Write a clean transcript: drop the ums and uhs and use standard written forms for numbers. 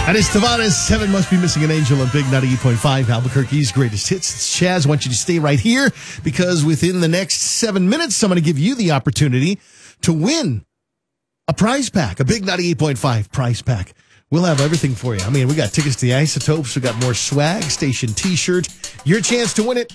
And it's Tavares. 7 must be missing an angel on Big 98.5, Albuquerque's greatest hits. It's Chaz. I want you to stay right here because within the next 7 minutes, I'm going to give you the opportunity to win a prize pack, a Big 98.5 prize pack. We'll have everything for you. I mean, we got tickets to the Isotopes. We got more swag, station T-shirt. Your chance to win it.